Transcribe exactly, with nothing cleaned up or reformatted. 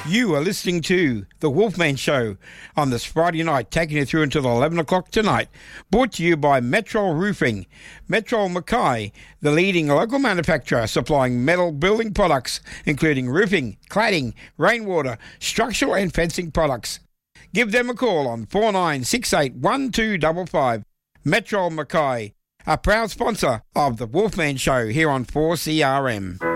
You are listening to The Wolfman Show on this Friday night, taking you through until eleven o'clock tonight. Brought to you by Metrol Roofing. Metrol Mackay, the leading local manufacturer supplying metal building products, including roofing, cladding, rainwater, structural and fencing products. Give them a call on four nine six eight one two five five. Metrol Mackay, a proud sponsor of The Wolfman Show here on four C R M.